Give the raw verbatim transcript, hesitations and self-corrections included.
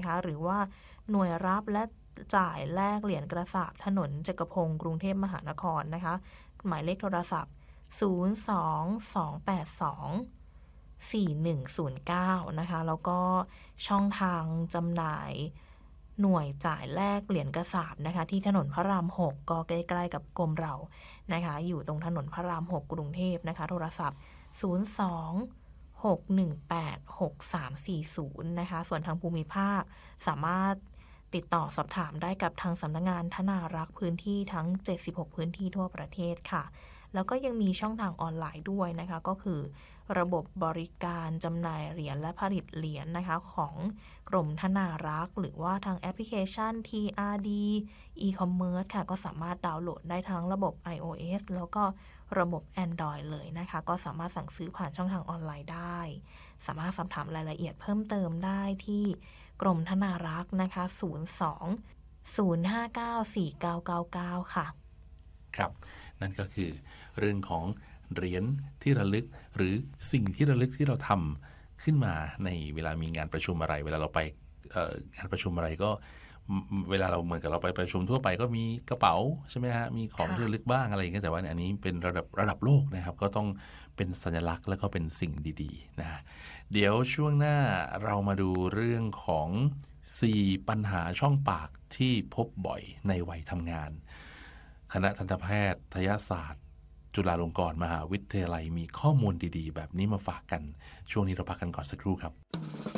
นะคะหรือว่าหน่วยรับและจ่ายแลกเหรียญกระสาบถนนจักรพงศ์กรุงเทพมหานครนะคะหมายเลขโทรศัพท์ศูนย์ สอง สอง แปด สอง สี่ หนึ่ง ศูนย์ เก้านะคะแล้วก็ช่องทางจำหน่ายหน่วยจ่ายแลกเหรียญกระสาบนะคะที่ถนนพระรามหกก็ใกล้ๆกับกรมเรานะคะอยู่ตรงถนนพระรามหกกรุงเทพนะคะโทรศัพท์ศูนย์ สอง หก หนึ่ง แปด หก สาม สี่ ศูนย์นะคะส่วนทางภูมิภาคสามารถติดต่อสอบถามได้กับทางสำนักงานธนารักษ์พื้นที่ทั้งเจ็ดสิบหกพื้นที่ทั่วประเทศค่ะแล้วก็ยังมีช่องทางออนไลน์ด้วยนะคะก็คือระบบบริการจำหน่ายเหรียญและผลิตเหรียญ นะคะของกรมธนารักษ์หรือว่าทางแอปพลิเคชัน ที อาร์ ดี e-commerce ค่ะก็สามารถดาวน์โหลดได้ทั้งระบบ iOS แล้วก็ระบบ Android เลยนะคะก็สามารถสั่งซื้อผ่านช่องทางออนไลน์ได้สามารถสอบถามรายละเอียดเพิ่มเติมได้ที่กรมธนารักษ์นะคะศูนย์ สอง ศูนย์ ห้า เก้า สี่ เก้า เก้า เก้าค่ะครับนั่นก็คือเรื่องของเหรียญที่ระลึกหรือสิ่งที่ระลึกที่เราทำขึ้นมาในเวลามีงานประชุมอะไรเวลาเราไปงานประชุมอะไรก็เวลาเราเหมือนกับเราไปประชุมทั่วไปก็มีกระเป๋าใช่ไหมฮะมีของที่ระลึกบ้างอะไรอย่างเงี้ยแต่ว่าอันนี้เป็นระดับระดับโลกนะครับก็ต้องเป็นสัญลักษณ์แล้วก็เป็นสิ่งดีๆนะเดี๋ยวช่วงหน้าเรามาดูเรื่องของสี่ปัญหาช่องปากที่พบบ่อยในวัยทำงานคณะทันตแพทยศาสตร์จุฬาลงกรณ์มหาวิทยาลัยมีข้อมูลดีๆแบบนี้มาฝากกันช่วงนี้เราพักกันก่อนสักครู่ครับ